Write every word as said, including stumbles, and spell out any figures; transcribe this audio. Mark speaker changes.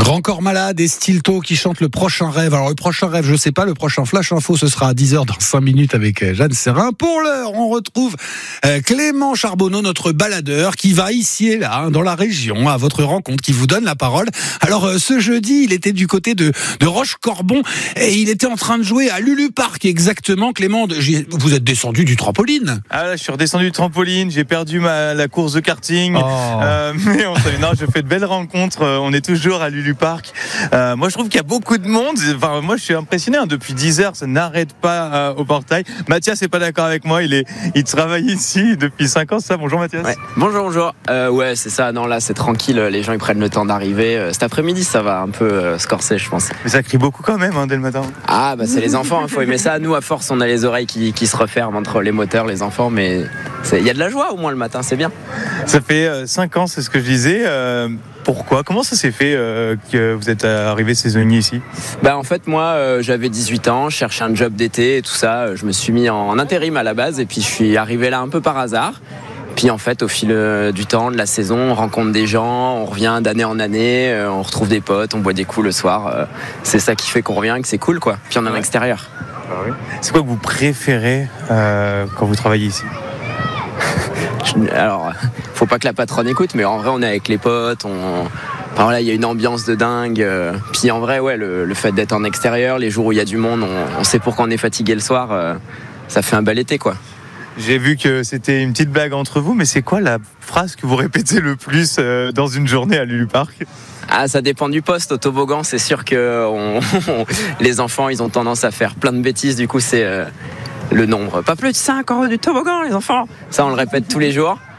Speaker 1: Grand Corps Malade et Stilto qui chantent le prochain rêve. Alors le prochain rêve, je sais pas, le prochain Flash Info, ce sera à dix heures dans cinq minutes avec Jeanne Serrin. Pour l'heure, on retrouve Clément Charbonneau, notre baladeur, qui va ici et là, dans la région, à votre rencontre, qui vous donne la parole. Alors ce jeudi, il était du côté de, de Roche-Corbon et il était en train de jouer à Lulu Park, exactement. Clément, vous êtes descendu du trampoline.
Speaker 2: Ah là, je suis redescendu du trampoline, j'ai perdu ma, la course de karting.
Speaker 1: Oh.
Speaker 2: Euh, mais on s'est, non, je fais de belles rencontres, on est toujours à Lulu Park. Euh, moi je trouve qu'il y a beaucoup de monde. Enfin, moi je suis impressionné, hein. Depuis dix heures ça n'arrête pas euh, au portail. Mathias n'est pas d'accord avec moi, il, est, il travaille ici depuis cinq ans, c'est ça? Bonjour Mathias.
Speaker 3: Ouais. Bonjour, bonjour. Euh, ouais, c'est ça, non là c'est tranquille, les gens ils prennent le temps d'arriver. Euh, cet après-midi ça va un peu euh, se corser je pense.
Speaker 2: Mais ça crie beaucoup quand même, hein, dès le matin.
Speaker 3: Ah bah c'est les enfants, il hein, faut aimer ça. Nous à force on a les oreilles qui, qui se referment entre les moteurs, les enfants, mais il y a de la joie au moins le matin, c'est bien.
Speaker 2: Ça fait euh, cinq ans, c'est ce que je disais. Euh, pourquoi? Comment ça s'est fait euh, que vous êtes arrivé saisonnier ici?
Speaker 3: Bah en fait moi euh, j'avais dix-huit ans, je cherchais un job d'été et tout ça. Je me suis mis en intérim à la base et puis je suis arrivé là un peu par hasard. Puis en fait au fil du temps, de la saison, on rencontre des gens, on revient d'année en année, euh, on retrouve des potes, on boit des coups le soir. Euh, c'est ça qui fait qu'on revient et que c'est cool quoi. Puis on est en extérieur.
Speaker 2: Ah oui. C'est quoi que vous préférez euh, quand vous travaillez ici?
Speaker 3: Alors, faut pas que la patronne écoute, mais en vrai, on est avec les potes, on... Enfin, voilà, il y a une ambiance de dingue. Puis en vrai, ouais, le, le fait d'être en extérieur, les jours où il y a du monde, on, on sait pourquoi on est fatigué le soir, euh, ça fait un bel été, quoi.
Speaker 2: J'ai vu que c'était une petite blague entre vous, mais c'est quoi la phrase que vous répétez le plus euh, dans une journée à Lulu Park?
Speaker 3: Ah, ça dépend du poste. Au toboggan, c'est sûr que on, on, les enfants, ils ont tendance à faire plein de bêtises. Du coup, c'est euh, le nombre. Pas plus de cinq euros du toboggan, les enfants. Ça, on le répète tous les jours.